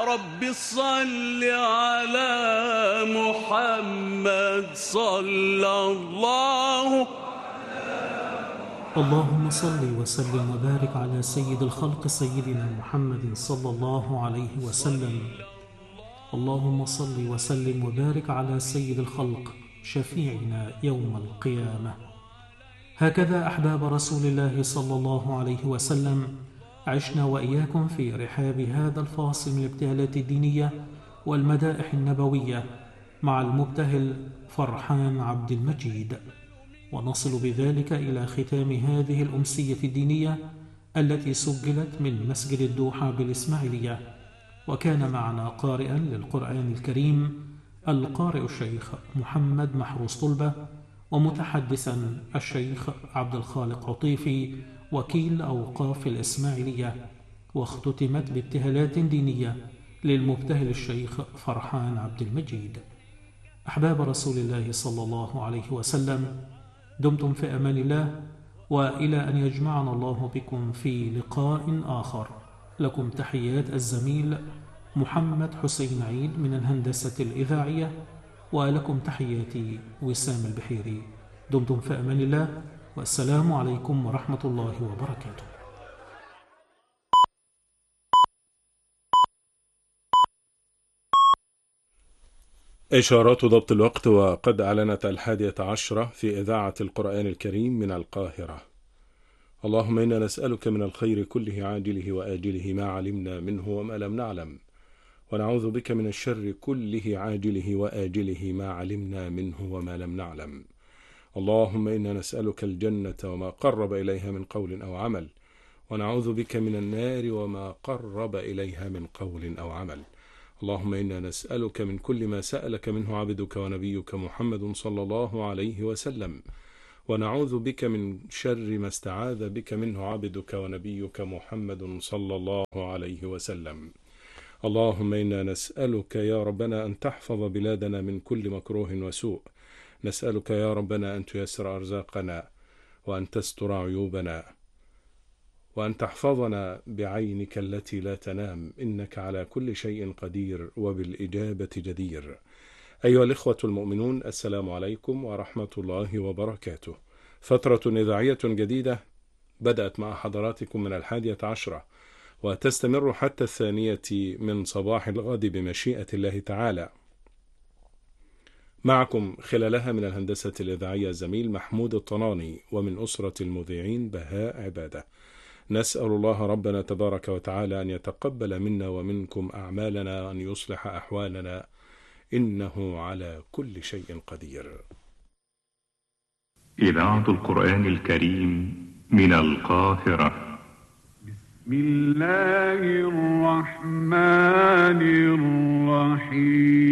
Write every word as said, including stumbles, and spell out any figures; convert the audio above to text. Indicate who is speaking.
Speaker 1: رب صل على محمد صلى الله.
Speaker 2: اللهم صل وسلم وبارك على سيد الخلق سيدنا محمد صلى الله عليه وسلم. اللهم صل وسلم وبارك على سيد الخلق شفيعنا يوم القيامة. هكذا أحباب رسول الله صلى الله عليه وسلم عشنا وإياكم في رحاب هذا الفاصل من الابتهالات الدينية والمدائح النبوية مع المبتهل فرحان عبد المجيد، ونصل بذلك إلى ختام هذه الأمسية الدينية التي سجلت من مسجد الدوحة بالإسماعيلية. وكان معنا قارئا للقرآن الكريم القارئ الشيخ محمد محروس طلبة، ومتحدثا الشيخ عبد الخالق عطيفي وكيل أوقاف الإسماعيلية، واختتمت بابتهالات دينية للمبتهل الشيخ فرحان عبد المجيد. أحباب رسول الله صلى الله عليه وسلم، دمتم في أمان الله، وإلى أن يجمعنا الله بكم في لقاء آخر. لكم تحيات الزميل محمد حسين عيد من الهندسة الإذاعية، ولكم تحياتي وسام البحيري. دمتم في أمان الله، والسلام عليكم ورحمة الله وبركاته.
Speaker 3: إشارات ضبط الوقت، وقد أعلنت الحادية عشرة في إذاعة القرآن الكريم من القاهرة. اللهم إنا نسألك من الخير كله عاجله وآجله ما علمنا منه وما لم نعلم، ونعوذ بك من الشر كله عاجله وآجله ما علمنا منه وما لم نعلم. اللهم إنا نسألك الجنة وما قرب إليها من قول أو عمل، ونعوذ بك من النار وما قرب إليها من قول أو عمل. اللهم إنا نسألك من كل ما سألك منه عبدك ونبيك محمد صلى الله عليه وسلم، ونعوذ بك من شر ما استعاذ بك منه عبدك ونبيك محمد صلى الله عليه وسلم. اللهم إنا نسألك يا ربنا أن تحفظ بلادنا من كل مكروه وسوء. نسألك يا ربنا أن تيسر أرزاقنا، وأن تستر عيوبنا، وأن تحفظنا بعينك التي لا تنام، إنك على كل شيء قدير وبالإجابة جدير. أيها الإخوة المؤمنون، السلام عليكم ورحمة الله وبركاته. فترة إذاعية جديدة بدأت مع حضراتكم من الحادية عشرة، وتستمر حتى الثانية من صباح الغد بمشيئة الله تعالى. معكم خلالها من الهندسة الإذاعية الزميل محمود الطناني، ومن أسرة المذيعين بهاء عبادة. نسأل الله ربنا تبارك وتعالى أن يتقبل منا ومنكم أعمالنا، وأن يصلح أحوالنا، إنه على كل شيء قدير.
Speaker 4: إذاعة القرآن الكريم من القاهرة.
Speaker 5: بسم الله الرحمن الرحيم.